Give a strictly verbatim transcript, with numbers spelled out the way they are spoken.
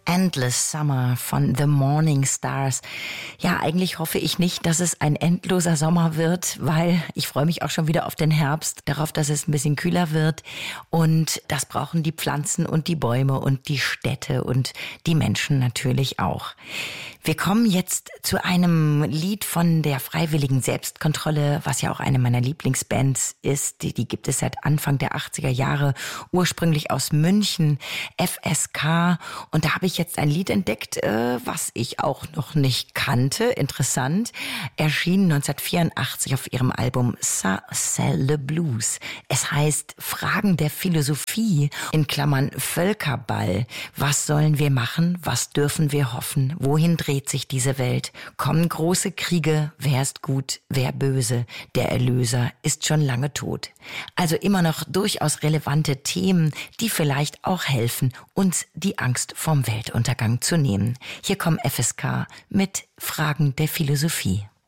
Endless Summer von The Morning Stars. Ja, eigentlich hoffe ich nicht, dass es ein endloser Sommer wird, weil ich freue mich auch schon wieder auf den Herbst, darauf, dass es ein bisschen kühler wird. Und das brauchen die Pflanzen und die Bäume und die Städte und die Menschen natürlich auch. Wir kommen jetzt zu einem Lied von der Freiwilligen Selbstkontrolle, was ja auch eine meiner Lieblingsbands ist. Die, die gibt es seit Anfang der achtziger Jahre, ursprünglich aus München, F S K. Und da habe ich jetzt ein Lied entdeckt, äh, was ich auch noch nicht kannte. Interessant. Erschien neunzehnhundertvierundachtzig auf ihrem Album Ça c'est le Blues. Es heißt Fragen der Philosophie, in Klammern Völkerball. Was sollen wir machen? Was dürfen wir hoffen? Wohin dreht sich diese Welt? Kommen große Kriege? Wer ist gut? Wer böse? Der Erlöser ist schon lange tot. Also immer noch durchaus relevante Themen, die vielleicht auch helfen, uns die Angst vom Weltuntergang zu nehmen. Hier kommen F S K mit Fragen der Philosophie.